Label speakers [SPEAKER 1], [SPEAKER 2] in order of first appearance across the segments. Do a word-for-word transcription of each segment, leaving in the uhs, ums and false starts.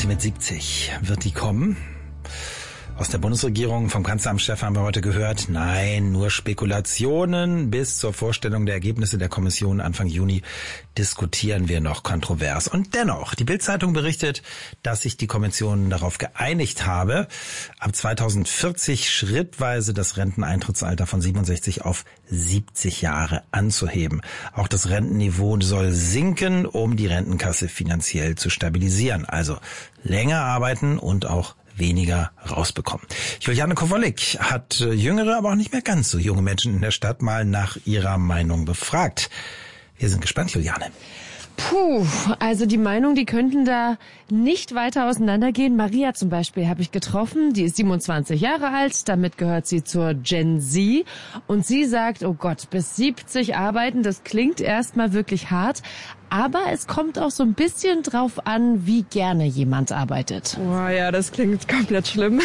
[SPEAKER 1] mit siebzig. Wird die kommen? Aus der Bundesregierung, vom Kanzleramtschef haben wir heute gehört, nein, nur Spekulationen. Bis zur Vorstellung der Ergebnisse der Kommission Anfang Juni diskutieren wir noch kontrovers. Und dennoch, die Bild-Zeitung berichtet, dass sich die Kommission darauf geeinigt habe, ab zweitausendvierzig schrittweise das Renteneintrittsalter von siebenundsechzig auf siebzig Jahre anzuheben. Auch das Rentenniveau soll sinken, um die Rentenkasse finanziell zu stabilisieren. Also länger arbeiten und auch weniger rausbekommen. Juliane Kowalik hat jüngere, aber auch nicht mehr ganz so junge Menschen in der Stadt mal nach ihrer Meinung befragt. Wir sind gespannt, Juliane.
[SPEAKER 2] Puh, also die Meinungen, die könnten da nicht weiter auseinandergehen. Maria zum Beispiel habe ich getroffen, die ist siebenundzwanzig Jahre alt, damit gehört sie zur Gen Z. Und sie sagt, oh Gott, bis siebzig arbeiten, das klingt erstmal wirklich hart. Aber es kommt auch so ein bisschen drauf an, wie gerne jemand arbeitet.
[SPEAKER 3] Oh ja, das klingt komplett schlimm.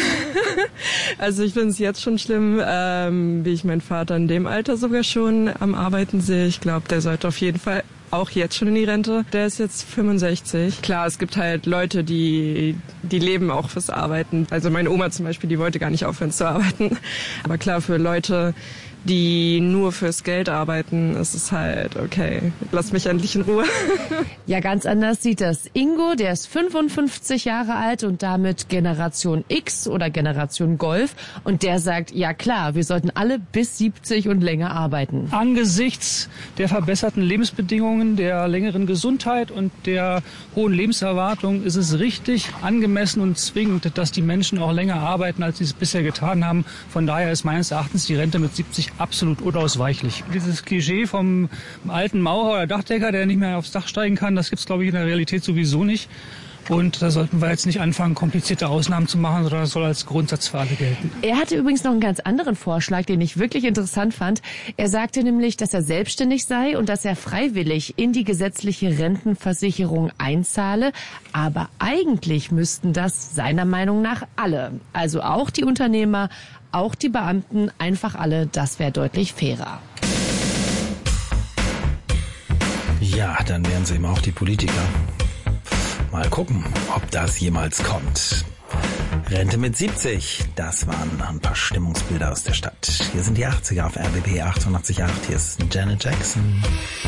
[SPEAKER 3] Also ich finde es jetzt schon schlimm, ähm, wie ich meinen Vater in dem Alter sogar schon am Arbeiten sehe. Ich glaube, der sollte auf jeden Fall auch jetzt schon in die Rente. Der ist jetzt fünfundsechzig. Klar, es gibt halt Leute, die die leben auch fürs Arbeiten. Also meine Oma zum Beispiel, die wollte gar nicht aufhören zu arbeiten. Aber klar, für Leute, die nur fürs Geld arbeiten, ist es halt, okay, lass mich endlich in Ruhe.
[SPEAKER 2] Ja, ganz anders sieht das Ingo, der ist fünfundfünfzig Jahre alt und damit Generation X oder Generation Golf. Und der sagt, ja klar, wir sollten alle bis siebzig und länger arbeiten.
[SPEAKER 4] Angesichts der verbesserten Lebensbedingungen, der längeren Gesundheit und der hohen Lebenserwartung ist es richtig, angemessen und zwingend, dass die Menschen auch länger arbeiten, als sie es bisher getan haben. Von daher ist meines Erachtens die Rente mit siebzig absolut unausweichlich. Dieses Klischee vom alten Maurer oder Dachdecker, der nicht mehr aufs Dach steigen kann, das gibt's, glaube ich, in der Realität sowieso nicht. Und da sollten wir jetzt nicht anfangen, komplizierte Ausnahmen zu machen, sondern das soll als Grundsatz für alle gelten.
[SPEAKER 2] Er hatte übrigens noch einen ganz anderen Vorschlag, den ich wirklich interessant fand. Er sagte nämlich, dass er selbstständig sei und dass er freiwillig in die gesetzliche Rentenversicherung einzahle. Aber eigentlich müssten das seiner Meinung nach alle, also auch die Unternehmer, auch die Beamten, einfach alle, das wäre deutlich fairer.
[SPEAKER 1] Ja, dann wären sie eben auch die Politiker. Mal gucken, ob das jemals kommt. Rente mit siebzig, das waren ein paar Stimmungsbilder aus der Stadt. Hier sind die achtziger auf R B B achtundachtzig Komma acht. Hier ist Janet Jackson.